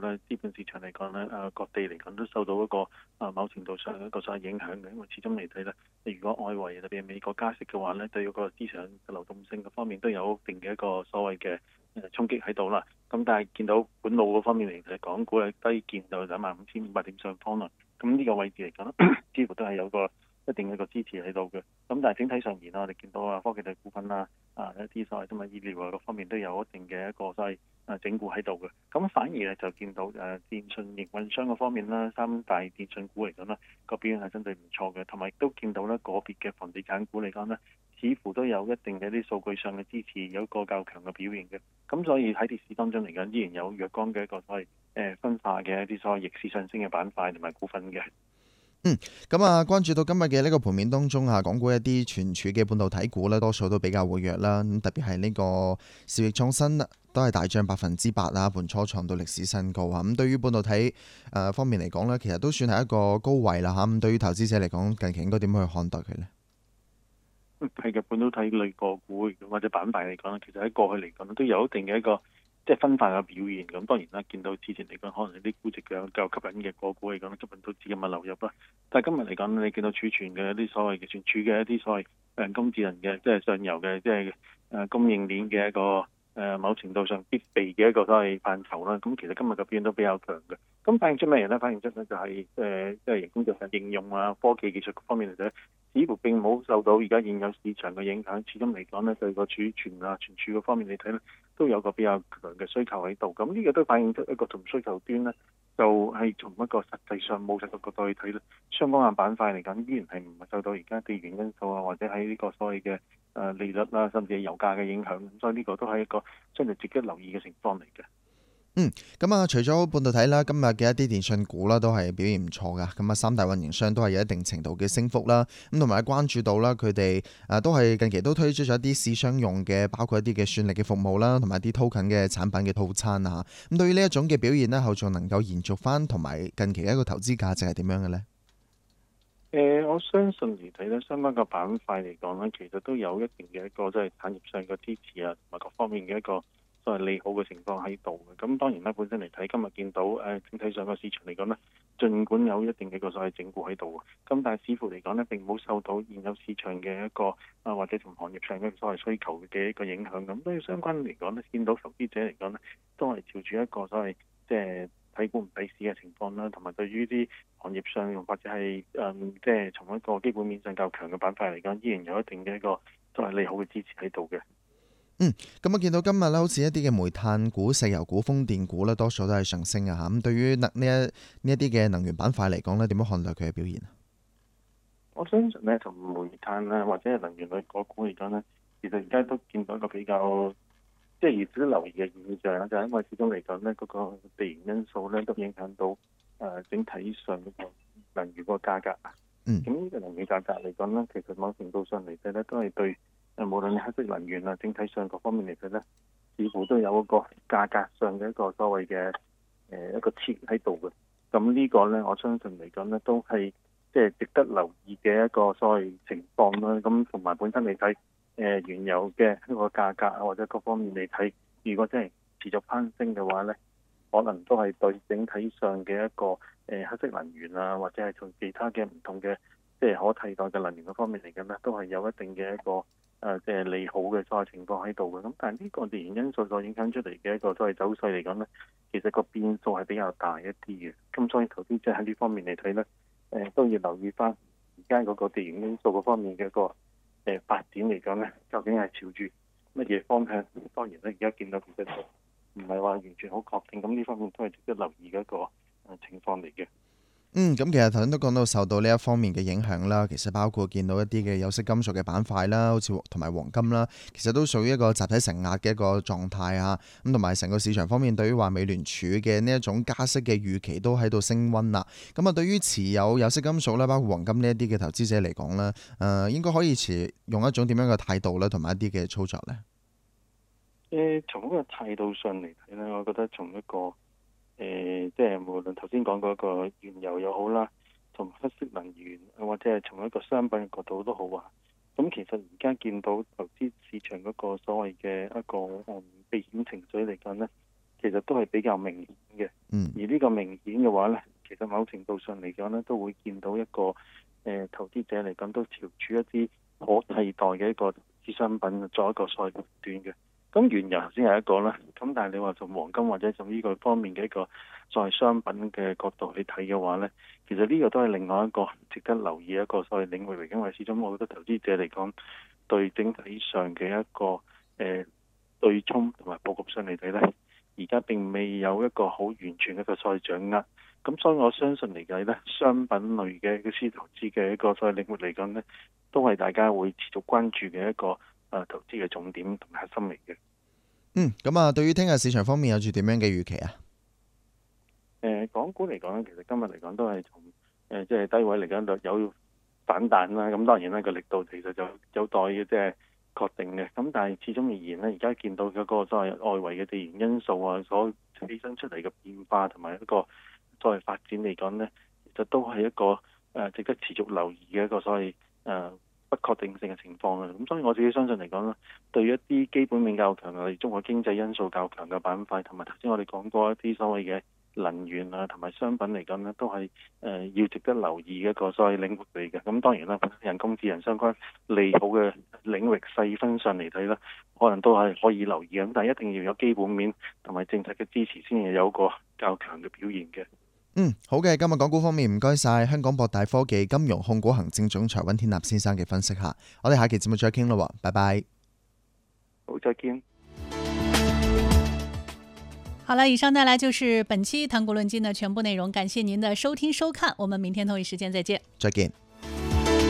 咧，資本市場嚟講咧，各地嚟講都受到一個某程度上一個所謂影響嘅，因為始終嚟睇咧，如果外圍特別係美國加息嘅話咧，對嗰個資產嘅流動性嗰方面都有一定嘅一個所謂嘅衝擊喺度啦。咁但係見到本路嗰方面嚟睇，港股係低見到25,500點上方啦。咁呢個位置嚟講，似乎都係有個一定嘅一個支持喺度嘅。咁但係整體上而言，我哋見到科技類股份啦，一啲所謂生物醫療各方面都有一定嘅一個所謂整固喺度嘅。咁反而咧就見到電信營運商嗰方面啦，三大電信股嚟講啦，個表現係相對唔錯嘅，同埋亦都見到咧個別嘅房地產股嚟講咧，似乎都有一定嘅啲數據上嘅支持，有一個較強嘅表現嘅。咁所以喺跌市當中嚟講，依然有若干嘅一個所謂分化嘅一啲所謂逆市上升嘅板塊同埋股份嘅。 咁關注到今日嘅呢個盤面當中港股一啲存儲嘅半導體股呢，多數都比較活躍啦。咁特別係呢個兆易創新都係大漲8%啦，盤初創到歷史新高咁對於半導體方面嚟講呢，其實都算係一個高位啦咁對於投資者嚟講，近期應該點去看待佢呢？ 係嘅，半導體類個股或者板塊嚟講，其實喺過去嚟講都有一定嘅一個即係分化嘅表現。咁當然啦，見到之前嚟講，可能啲估值較吸引嘅個股嚟講，吸引到資金嘅流入啦。但係今日嚟講，你見到儲存嘅一啲所謂嘅存儲嘅一啲所謂人工智能嘅即係上游嘅即係供應鏈嘅一個某程度上必備嘅一個所謂範疇啦。咁其實今日嘅表現都比較強嘅。咁反映出咩嘢咧？反映出咧就係即係人工智能應用科技技術方面嚟睇，似乎並冇受到而家現有市場嘅影響。始終嚟講咧，對個儲存存儲嗰方面嚟睇咧，都有個比較強嘅需求喺度。咁呢個都反映出一個從需求端咧，就係從一個實際上務實嘅角度去睇咧，相關嘅板塊嚟講，依然係唔係受到而家地緣因素或者喺呢個所謂嘅利率啦，甚至係油價嘅影響。所以呢個都係一個相對值得留意嘅情況嚟嘅。 咁除咗半導體啦，今日嘅一啲電訊股啦，都係表現唔錯噶。咁三大運營商都係有一定程度嘅升幅啦。咁同埋關注到啦，佢哋都係近期都推出咗一啲市商用嘅，包括一啲嘅算力嘅服務啦，同埋啲 token 嘅產品嘅套餐啊。咁對於呢一種嘅表現呢，後續能夠延續翻，同埋近期嘅一個投資價值係點樣嘅呢？ 我相信嚟睇咧，相關嘅板塊嚟講咧，其實都有一定嘅一個即係產業上嘅支持同埋各方面嘅一個所謂利好嘅情況喺度嘅。咁當然啦，本身嚟睇今日見到整體上個市場嚟講咧，儘管有一定嘅一個所謂整固喺度，咁但係似乎嚟講咧並冇受到現有市場嘅一個或者從行業上嘅所謂需求嘅一個影響。咁所以相關嚟講咧，見到投資者嚟講咧，都係朝住一個所謂即係睇股唔睇市嘅情況啦，同埋對於啲行業上用或者係即係從一個基本面上較強嘅板塊嚟講，依然有一定嘅一個作為利好嘅支持喺度嘅。 咁見到今日咧，好似一啲嘅煤炭股、石油股、風電股咧，多數都係上升啊嚇。咁對於呢一啲嘅能源板塊嚟講咧，點樣看待佢嘅表現啊？ 我相信咧，從煤炭或者係能源類個股嚟講咧，其實而家都見到一個比較即係值得留意嘅現象啦，就係因為始終嚟講咧，嗰個地緣因素咧都影響到整體上嗰個能源個價格啊。咁呢個能源價格嚟講咧，其實某程度上嚟睇咧，都係對無論你黑色能源整體上各方面嚟睇咧，似乎都有一個價格上嘅一個所謂嘅一個切喺度嘅。咁呢個咧，我相信嚟講咧，都係即係值得留意嘅一個所謂情況啦。咁同埋本身嚟睇原油嘅一個價格或者各方面嚟睇，如果真係持續攀升嘅話咧，可能都係對整體上嘅一個黑色能源或者係從其他嘅唔同嘅即係可替代嘅能源嗰方面嚟緊咧，都係有一定嘅一個即係利好嘅所謂情況喺度嘅。咁但係呢個自然因素所影響出嚟嘅一個所謂走勢嚟講咧，其實個變數係比較大一啲嘅。咁所以投資者喺呢方面嚟睇咧，都要留意翻而家嗰個地緣因素嗰方面嘅一個發展嚟講咧，究竟係朝住乜嘢方向？當然咧，而家見到其實唔係話完全好確定，咁呢方面都係值得留意嘅一個情況嚟嘅。 咁其實頭先都講到受到呢一方面嘅影響啦，其實包括見到一啲嘅有色金屬嘅板塊啦，好似同埋黃金啦，其實都屬於一個集體承壓嘅一個狀態啊。咁同埋成個市場方面對於話美聯儲嘅呢一種加息嘅預期都喺度升溫啦。咁對於持有色金屬啦，包括黃金呢一啲嘅投資者嚟講咧，應該可以用一種點樣嘅態度咧，同埋一啲嘅操作咧？ 從一個態度上嚟睇咧，我覺得從一個即係無論頭先講嗰個原油又好啦，同黑色能源或者係從一個商品嘅角度都好啊。咁其實而家見到投資市場嗰個所謂嘅一個避險情緒嚟講咧，其實都係比較明顯嘅。而呢個明顯嘅話呢，其實某程度上嚟講呢，都會見到一個投資者嚟講都朝住一啲可替代嘅一個投資商品作一個所謂判斷嘅。咁原油頭先係一個啦，咁但係你話從黃金或者從呢個方面嘅一個所謂商品嘅角度去睇嘅話呢，其實呢個都係另外一個值得留意一個所謂領域嚟，因為始終我覺得投資者嚟講對整體上嘅一個對沖同埋佈局上嚟睇呢，而家並未有一個好完全嘅一個所謂掌握。咁所以我相信嚟計呢，商品類嘅嗰啲投資嘅一個所謂領域嚟講呢，都係大家會持續關注嘅一個投資嘅重點同埋核心嚟嘅。 咁啊，對於聽日市場方面有住點樣嘅預期啊？ 港股嚟講咧，其實今日嚟講都係從即係低位嚟講有反彈啦。咁當然啦，個力度其實就有待嘅即係確定嘅。咁但係始終而言呢，而家見到嗰個所謂外圍嘅地緣因素啊，所起身出嚟嘅變化同埋一個所謂發展嚟講呢，其實都係一個值得持續留意嘅一個所謂不確定性嘅情況啊。咁所以我自己相信嚟講啦，對於一啲基本面較強例如中國經濟因素較強嘅板塊，同埋頭先我哋講過一啲所謂嘅能源啊同埋商品嚟講呢，都係要值得留意嘅一個所謂領域嚟嘅。咁當然啦，人工智能相關利好嘅領域細分上嚟睇啦，可能都係可以留意嘅。咁但係一定要有基本面同埋政策嘅支持，先至有個較強嘅表現嘅。 好嘅，今日港股方面唔該晒香港博大科技金融控股行政總裁溫天納先生嘅分析下，我哋下期節目再傾咯，拜拜。 好，再見。 好了，以上帶來就是本期談股論盡的全部內容，感謝您的收聽收看，我們明天同一時間再見。 再見。